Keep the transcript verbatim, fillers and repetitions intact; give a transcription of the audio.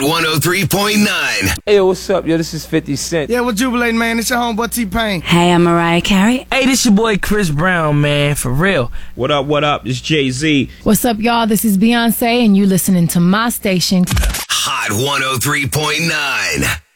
Hot one oh three point nine. Hey, yo, what's up, yo? This is fifty Cent. Yeah, we're jubilating, man. It's your homeboy T-Pain. Hey, I'm Mariah Carey. Hey, this your boy Chris Brown, man, for real. What up, what up? It's Jay-Z. What's up, y'all? This is Beyonce, and you listening to my station. Hot one oh three point nine.